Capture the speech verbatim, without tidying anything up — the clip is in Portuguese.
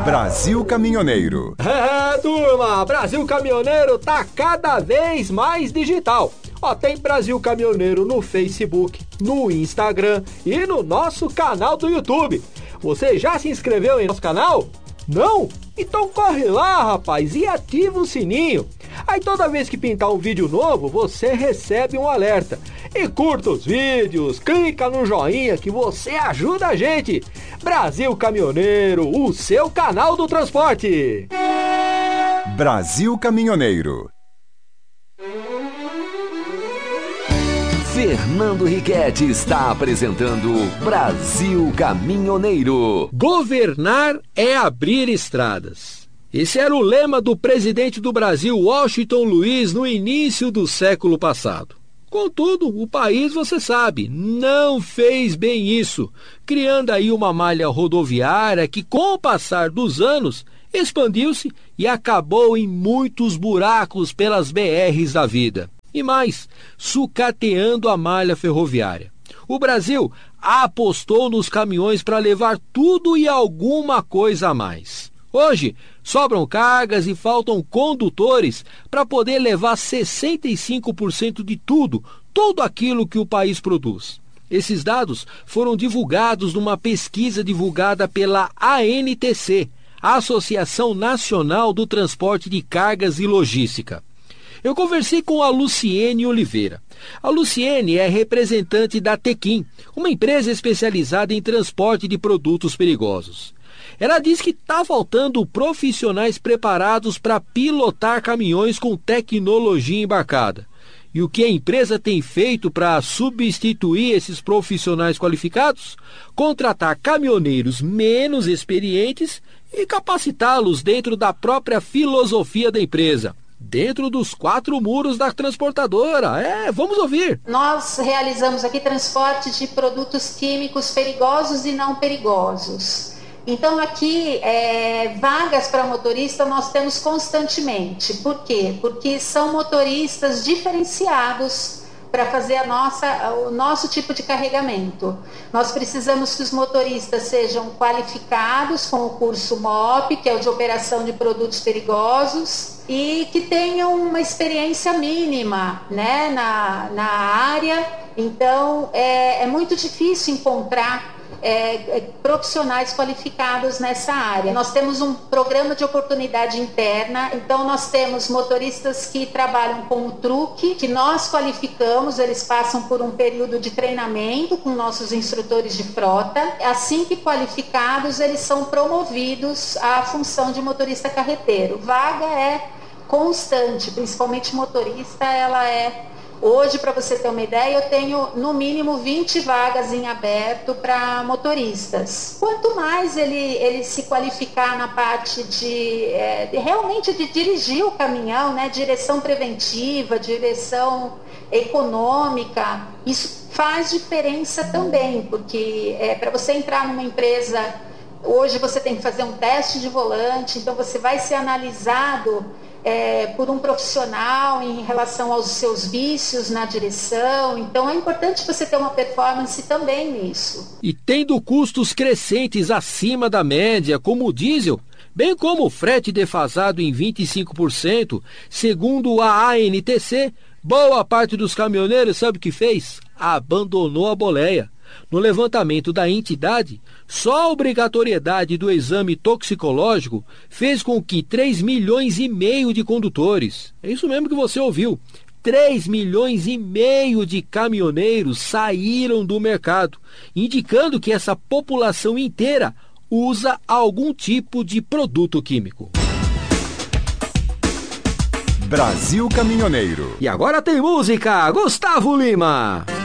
Brasil Caminhoneiro. É, turma, Brasil Caminhoneiro tá cada vez mais digital. Ó, tem Brasil Caminhoneiro no Facebook, no Instagram e no nosso canal do YouTube. Você já se inscreveu em nosso canal? Não? Então corre lá, rapaz, e ativa o sininho. Aí toda vez que pintar um vídeo novo, você recebe um alerta. E curta os vídeos, clica no joinha que você ajuda a gente. Brasil Caminhoneiro, o seu canal do transporte. Brasil Caminhoneiro. Fernando Riquetti está apresentando Brasil Caminhoneiro. Governar é abrir estradas. Esse era o lema do presidente do Brasil, Washington Luiz, no início do século passado. Contudo, o país, você sabe, não fez bem isso, criando aí uma malha rodoviária que, com o passar dos anos, expandiu-se e acabou em muitos buracos pelas B Rs da vida. E mais, sucateando a malha ferroviária. O Brasil apostou nos caminhões para levar tudo e alguma coisa a mais. Hoje, sobram cargas e faltam condutores para poder levar sessenta e cinco por cento de tudo, tudo aquilo que o país produz. Esses dados foram divulgados numa pesquisa divulgada pela A N T C, a Associação Nacional do Transporte de Cargas e Logística. Eu conversei com a Luciene Oliveira. A Luciene é representante da Tequim, uma empresa especializada em transporte de produtos perigosos. Ela diz que está faltando profissionais preparados para pilotar caminhões com tecnologia embarcada. E o que a empresa tem feito para substituir esses profissionais qualificados? Contratar caminhoneiros menos experientes e capacitá-los dentro da própria filosofia da empresa. Dentro dos quatro muros da transportadora. É, vamos ouvir. Nós realizamos aqui transporte de produtos químicos perigosos e não perigosos. Então aqui, é, vagas para motorista nós temos constantemente. Por quê? Porque são motoristas diferenciados para fazer a nossa, o nosso tipo de carregamento. Nós precisamos que os motoristas sejam qualificados com o curso M O P, que é o de Operação de Produtos Perigosos, e que tenham uma experiência mínima, né, na, na área. Então, é, é muito difícil encontrar É, é, profissionais qualificados nessa área. Nós temos um programa de oportunidade interna, então nós temos motoristas que trabalham com o truque, que nós qualificamos, eles passam por um período de treinamento com nossos instrutores de frota. Assim que qualificados, eles são promovidos à função de motorista carreteiro. Vaga é constante, principalmente motorista, ela é... Hoje, para você ter uma ideia, eu tenho no mínimo vinte vagas em aberto para motoristas. Quanto mais ele, ele se qualificar na parte de, é, de realmente de dirigir o caminhão, né, direção preventiva, direção econômica, isso faz diferença também, porque é, para você entrar numa empresa, hoje você tem que fazer um teste de volante, então você vai ser analisado É, por um profissional em relação aos seus vícios na direção. Então é importante você ter uma performance também nisso. E tendo custos crescentes acima da média, como o diesel, bem como o frete defasado em vinte e cinco por cento, segundo a A N T C, boa parte dos caminhoneiros sabe o que fez? Abandonou a boleia. No levantamento da entidade, só a obrigatoriedade do exame toxicológico fez com que três milhões e meio de condutores, é isso mesmo que você ouviu, três milhões e meio de caminhoneiros saíram do mercado, indicando que essa população inteira usa algum tipo de produto químico. Brasil Caminhoneiro. E agora tem música, Gustavo Lima.